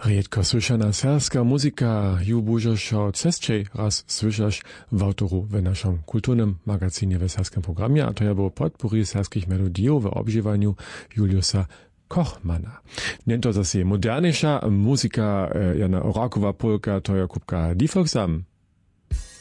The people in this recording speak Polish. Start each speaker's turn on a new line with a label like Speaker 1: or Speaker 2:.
Speaker 1: Riedko słyszana serska muzyka ju bużoś cestczej raz słyszasz w autoru w naszym kulturnym magazynie w serskim programie, a to ja było podpóry serskich melodijów w obżywaniu Juliusa Kochmana. Nie to zase moderniejsza muzyka, jana orakowa polka, to ja kubka Difoxam.